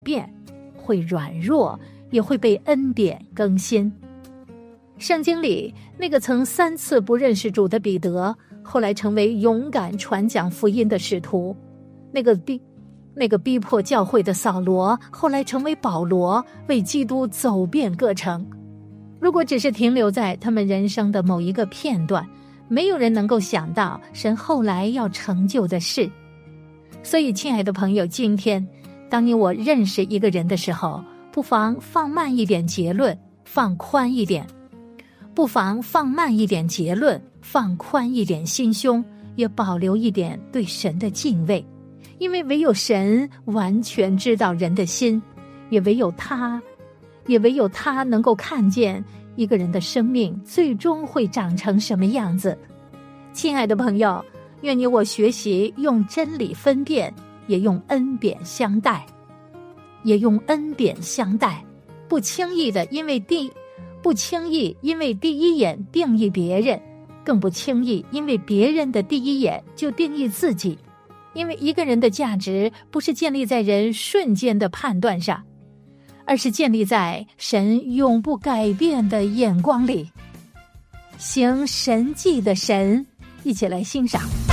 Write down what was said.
变，会软弱，也会被恩典更新。圣经里那个曾3次不认识主的彼得，后来成为勇敢传讲福音的使徒；那个逼迫教会的扫罗，后来成为保罗，为基督走遍各城。如果只是停留在他们人生的某一个片段，没有人能够想到神后来要成就的事。所以亲爱的朋友，今天当你我认识一个人的时候，不妨放慢一点结论，放宽一点；不妨放慢一点结论，放宽一点心胸，也保留一点对神的敬畏。因为唯有神完全知道人的心，也唯有他能够看见一个人的生命最终会长成什么样子。亲爱的朋友，愿你我学习用真理分辨，也用恩典相待，不轻易因为第一眼定义别人，更不轻易因为别人的第一眼就定义自己。因为一个人的价值不是建立在人瞬间的判断上，而是建立在神永不改变的眼光里。行神迹的神，一起来欣赏。